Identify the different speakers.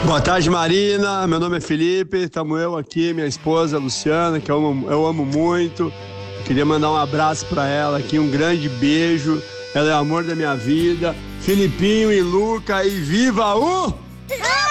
Speaker 1: Boa tarde, Marina. Meu nome é Felipe. Estamos eu aqui, minha esposa Luciana, que eu amo muito. Queria mandar um abraço para ela aqui, um grande beijo. Ela é o amor da minha vida. Filipinho e Luca, e viva o...